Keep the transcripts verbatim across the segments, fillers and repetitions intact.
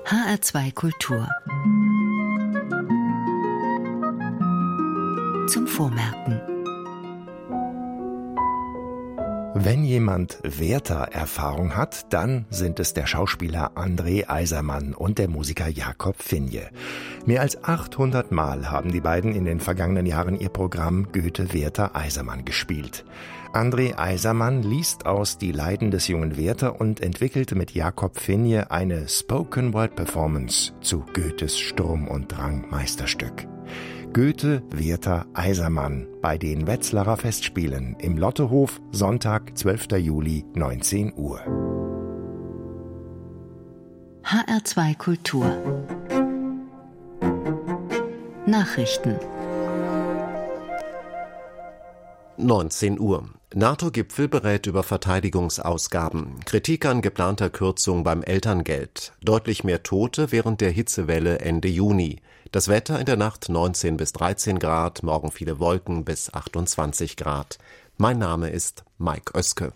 H R zwei Kultur. Zum Vormerken. Wenn jemand Werther-Erfahrung hat, dann sind es der Schauspieler André Eisermann und der Musiker Jakob Finje. Mehr als achthundert Mal haben die beiden in den vergangenen Jahren ihr Programm Goethe-Werther-Eisermann gespielt. André Eisermann liest aus Die Leiden des jungen Werther und entwickelte mit Jakob Finje eine Spoken-Word-Performance zu Goethes Sturm- und Drang-Meisterstück. Goethe, Werther, Eisermann bei den Wetzlarer Festspielen im Lottehof, Sonntag, zwölfter Juli, neunzehn Uhr. H R zwei Kultur. Nachrichten. neunzehn Uhr. NATO-Gipfel berät über Verteidigungsausgaben. Kritik an geplanter Kürzung beim Elterngeld. Deutlich mehr Tote während der Hitzewelle Ende Juni. Das Wetter in der Nacht neunzehn bis dreizehn Grad, morgen viele Wolken bis achtundzwanzig Grad. Mein Name ist Mike Oeske.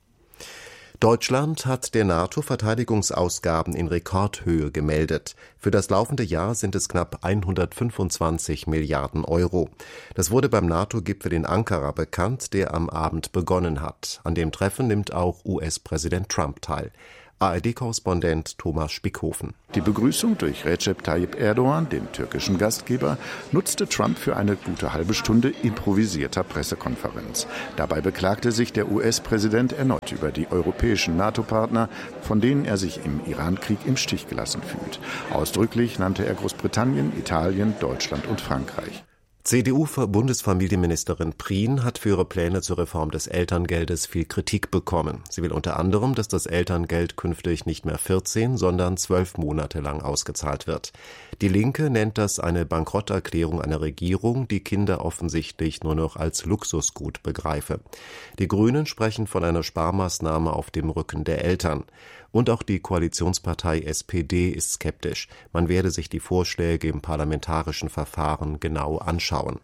Deutschland hat der NATO Verteidigungsausgaben in Rekordhöhe gemeldet. Für das laufende Jahr sind es knapp hundertfünfundzwanzig Milliarden Euro. Das wurde beim NATO-Gipfel in Ankara bekannt, der am Abend begonnen hat. An dem Treffen nimmt auch U S-Präsident Trump teil. A R D-Korrespondent Thomas Spickhofen. Die Begrüßung durch Recep Tayyip Erdogan, den türkischen Gastgeber, nutzte Trump für eine gute halbe Stunde improvisierter Pressekonferenz. Dabei beklagte sich der U S-Präsident erneut über die europäischen NATO-Partner, von denen er sich im Iran-Krieg im Stich gelassen fühlt. Ausdrücklich nannte er Großbritannien, Italien, Deutschland und Frankreich. C D U-Bundesfamilienministerin Prien hat für ihre Pläne zur Reform des Elterngeldes viel Kritik bekommen. Sie will unter anderem, dass das Elterngeld künftig nicht mehr vierzehn, sondern zwölf Monate lang ausgezahlt wird. Die Linke nennt das eine Bankrotterklärung einer Regierung, die Kinder offensichtlich nur noch als Luxusgut begreife. Die Grünen sprechen von einer Sparmaßnahme auf dem Rücken der Eltern. Und auch die Koalitionspartei S P D ist skeptisch. Man werde sich die Vorschläge im parlamentarischen Verfahren genau anschauen.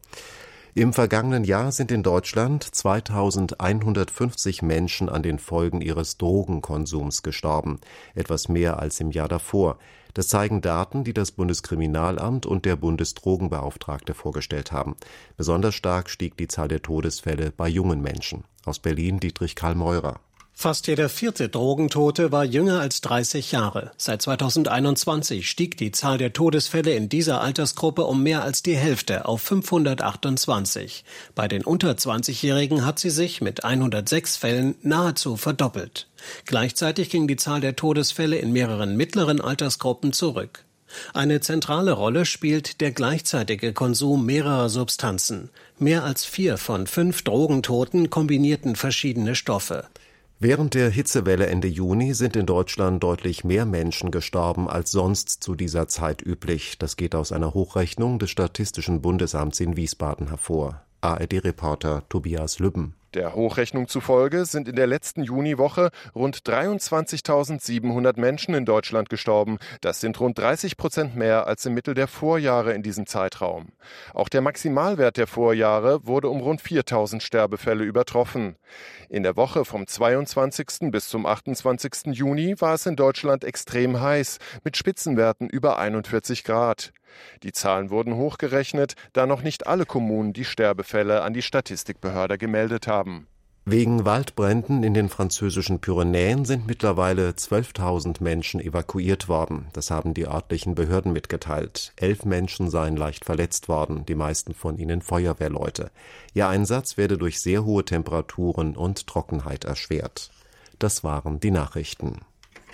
Im vergangenen Jahr sind in Deutschland zweitausendeinhundertfünfzig Menschen an den Folgen ihres Drogenkonsums gestorben, etwas mehr als im Jahr davor. Das zeigen Daten, die das Bundeskriminalamt und der Bundesdrogenbeauftragte vorgestellt haben. Besonders stark stieg die Zahl der Todesfälle bei jungen Menschen. Aus Berlin Dietrich Karl Meurer. Fast jeder vierte Drogentote war jünger als dreißig Jahre. Seit zweitausendeinundzwanzig stieg die Zahl der Todesfälle in dieser Altersgruppe um mehr als die Hälfte auf fünfhundertachtundzwanzig. Bei den unter zwanzigjährigen hat sie sich mit hundertsechs Fällen nahezu verdoppelt. Gleichzeitig ging die Zahl der Todesfälle in mehreren mittleren Altersgruppen zurück. Eine zentrale Rolle spielt der gleichzeitige Konsum mehrerer Substanzen. Mehr als vier von fünf Drogentoten kombinierten verschiedene Stoffe. Während der Hitzewelle Ende Juni sind in Deutschland deutlich mehr Menschen gestorben als sonst zu dieser Zeit üblich. Das geht aus einer Hochrechnung des Statistischen Bundesamts in Wiesbaden hervor. A R D-Reporter Tobias Lübben. Der Hochrechnung zufolge sind in der letzten Juniwoche rund dreiundzwanzigtausendsiebenhundert Menschen in Deutschland gestorben. Das sind rund dreißig Prozent mehr als im Mittel der Vorjahre in diesem Zeitraum. Auch der Maximalwert der Vorjahre wurde um rund viertausend Sterbefälle übertroffen. In der Woche vom zweiundzwanzigsten bis zum achtundzwanzigsten Juni war es in Deutschland extrem heiß, mit Spitzenwerten über einundvierzig Grad. Die Zahlen wurden hochgerechnet, da noch nicht alle Kommunen die Sterbefälle an die Statistikbehörde gemeldet haben. Wegen Waldbränden in den französischen Pyrenäen sind mittlerweile zwölftausend Menschen evakuiert worden. Das haben die örtlichen Behörden mitgeteilt. Elf Menschen seien leicht verletzt worden, die meisten von ihnen Feuerwehrleute. Ihr Einsatz werde durch sehr hohe Temperaturen und Trockenheit erschwert. Das waren die Nachrichten.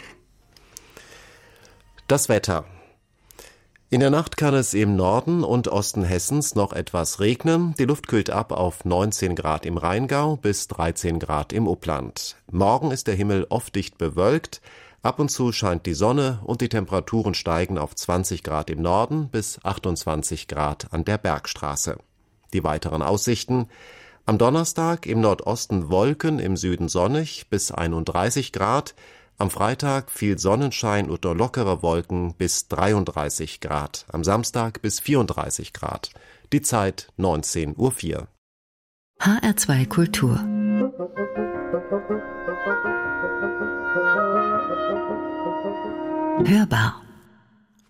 Das Wetter. In der Nacht kann es im Norden und Osten Hessens noch etwas regnen. Die Luft kühlt ab auf neunzehn Grad im Rheingau bis dreizehn Grad im Upland. Morgen ist der Himmel oft dicht bewölkt. Ab und zu scheint die Sonne und die Temperaturen steigen auf zwanzig Grad im Norden bis achtundzwanzig Grad an der Bergstraße. Die weiteren Aussichten. Am Donnerstag im Nordosten Wolken, im Süden sonnig bis einunddreißig Grad. Am Freitag viel Sonnenschein und nur lockere Wolken bis dreiunddreißig Grad. Am Samstag bis vierunddreißig Grad. Die Zeit neunzehn Uhr vier. H R zwei Kultur. Hörbar.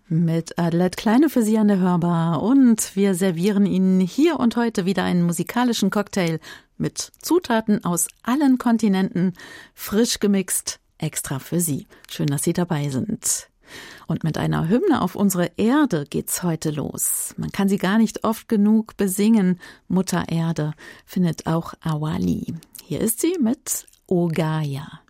Mit Adelheid Kleine für Sie an der Hörbar und wir servieren Ihnen hier und heute wieder einen musikalischen Cocktail mit Zutaten aus allen Kontinenten, frisch gemixt, extra für Sie. Schön, dass Sie dabei sind. Und mit einer Hymne auf unsere Erde geht's heute los. Man kann sie gar nicht oft genug besingen. Mutter Erde findet auch Awali. Hier ist sie mit O Gaia.